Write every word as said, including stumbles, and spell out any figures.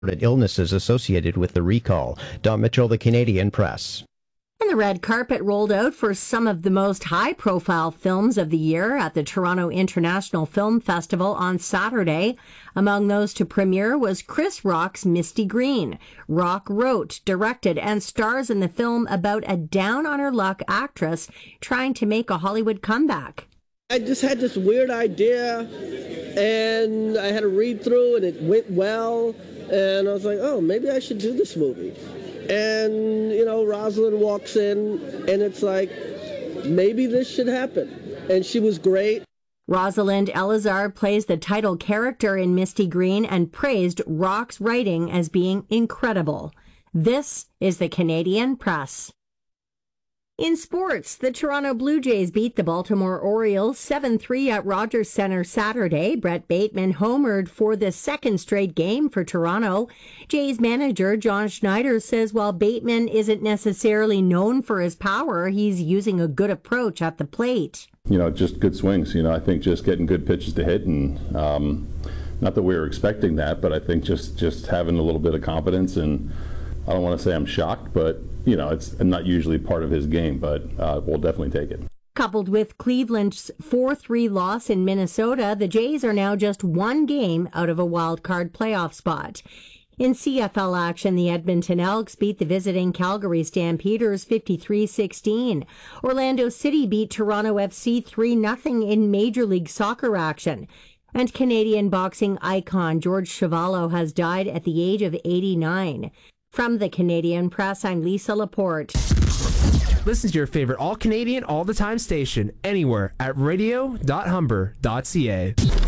illnesses associated with the recall. Don Mitchell, The Canadian Press. And the red carpet rolled out for some of the most high-profile films of the year at the Toronto International Film Festival on Saturday. Among those to premiere was Chris Rock's Misty Green. Rock wrote, directed, and stars in the film about a down-on-her-luck actress trying to make a Hollywood comeback. I just had this weird idea, and I had a read-through, and it went well, and I was like, oh, maybe I should do this movie. And, you know, Rosalind walks in, and it's like, maybe this should happen. And she was great. Rosalind Elizar plays the title character in Misty Green and praised Rock's writing as being incredible. This is the Canadian Press. In sports, the Toronto Blue Jays beat the Baltimore Orioles seven three at Rogers Centre Saturday. Brett Bateman homered for the second straight game for Toronto. Jays manager John Schneider says while Bateman isn't necessarily known for his power, he's using a good approach at the plate. You know, just good swings. You know, I think just getting good pitches to hit, and um, not that we were expecting that, but I think just, just having a little bit of confidence. And I don't want to say I'm shocked, but you know, it's not usually part of his game, but uh, we'll definitely take it. Coupled with Cleveland's four three loss in Minnesota, the Jays are now just one game out of a wild card playoff spot. In C F L action, the Edmonton Elks beat the visiting Calgary Stampeders fifty-three sixteen. Orlando City beat Toronto F C three nothing in Major League Soccer action. And Canadian boxing icon George Chuvalo has died at the age of eighty-nine. From the Canadian Press, I'm Lisa Laporte. Listen to your favorite all-Canadian, all-the-time station anywhere at radio dot humber dot c a.